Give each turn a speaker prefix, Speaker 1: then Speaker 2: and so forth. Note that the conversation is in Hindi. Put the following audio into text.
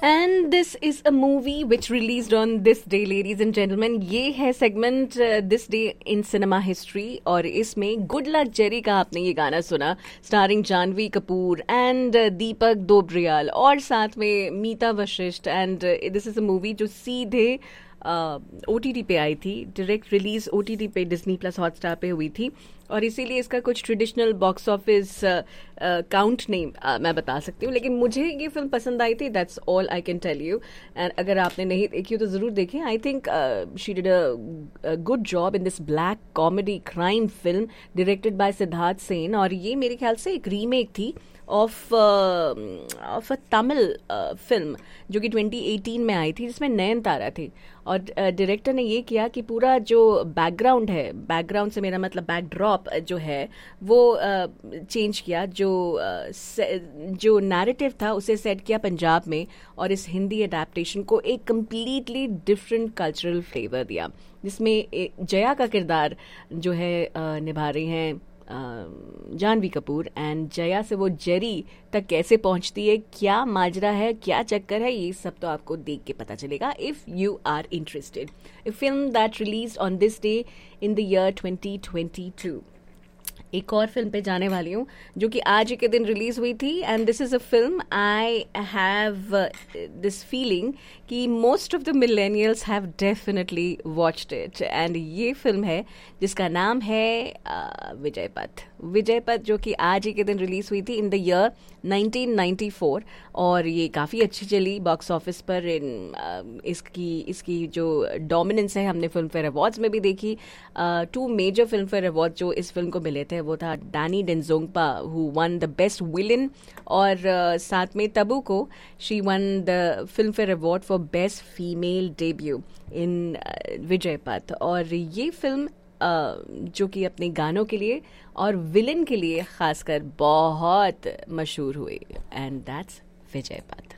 Speaker 1: And this is a movie which released on this day, ladies and gentlemen. ये है segment this day in cinema history और इसमें गुड लक जेरी का आपने ये गाना सुना, स्टारिंग जानवी कपूर एंड दीपक दोबरियाल और साथ में मीता Vashishtha. And this is a movie जो सीधे OTT पे आई थी, डायरेक्ट रिलीज OTT पे डिज्नी प्लस हॉटस्टार पे हुई थी और इसीलिए इसका कुछ ट्रेडिशनल बॉक्स ऑफिस काउंट नहीं मैं बता सकती हूँ, लेकिन मुझे ये फिल्म पसंद आई थी. That's all I can tell you. And अगर आपने नहीं देखी हो तो ज़रूर देखें. I think she did a good job in this black comedy crime film directed by Siddharth Sen. और ये मेरे ख्याल से एक रीमेक थी ऑफ अ तमिल फिल्म जो कि 2018 में आई थी, जिसमें नयनतारा थी. और डायरेक्टर ने ये किया कि पूरा जो बैकग्राउंड है, बैकग्राउंड से मेरा मतलब बैकड्रॉप जो है वो चेंज किया. जो नैरेटिव था उसे सेट किया पंजाब में और इस हिंदी अडेप्टेशन को एक कम्प्लीटली डिफरेंट कल्चरल फ्लेवर दिया, जिसमें जया का किरदार जो है निभा रही हैं जानवी कपूर. एंड जया से वो जेरी तक कैसे पहुंचती है, क्या माजरा है, क्या चक्कर है, ये सब तो आपको देख के पता चलेगा if you are interested. A film that release on this day in the year 2022. एक और फिल्म पे जाने वाली हूँ जो कि आज ही के दिन रिलीज हुई थी. And this is a film I have this feeling कि most of the millennials have definitely watched it. And ये फिल्म है जिसका नाम है विजयपथ. विजयपथ जो कि आज ही के दिन रिलीज हुई थी इन द ईयर 1994 और ये काफ़ी अच्छी चली बॉक्स ऑफिस पर. इसकी जो डोमिनेंस है हमने फिल्म फेयर अवार्ड्स में भी देखी. 2 मेजर फिल्म फेयर अवार्ड जो इस फिल्म को मिले थे वो था Danny Denzongpa who one the best villain और साथ में तबू को she one the film fair award for best female debut in Vijaypath. और ये फिल्म जो कि अपने गानों के लिए और विलन के लिए खासकर बहुत मशहूर हुई. And that's Vijaypath.